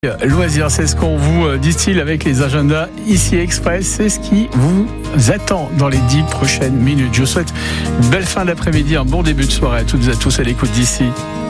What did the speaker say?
Loisirs, c'est ce qu'on vous distille avec les agendas ici Express. C'est ce qui vous attend dans les 10 prochaines minutes. Je vous souhaite une belle fin d'après-midi, un bon début de soirée à toutes et à tous à l'écoute d'ici.